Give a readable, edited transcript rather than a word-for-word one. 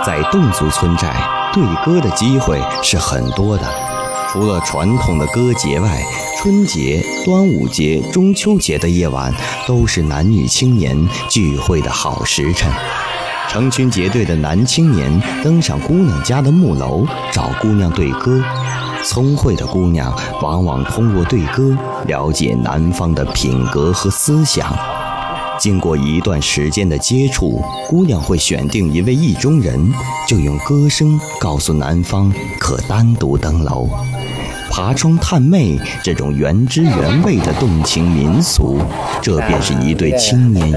在侗族村寨，对歌的机会是很多的。除了传统的歌节外，春节、端午节、中秋节的夜晚都是男女青年聚会的好时辰。成群结队的男青年登上姑娘家的木楼，找姑娘对歌。聪慧的姑娘往往通过对歌了解男方的品格和思想。经过一段时间的接触，姑娘会选定一位意中人，就用歌声告诉男方可单独登楼。爬窗探妹这种原汁原味的动情民俗，这便是一对青年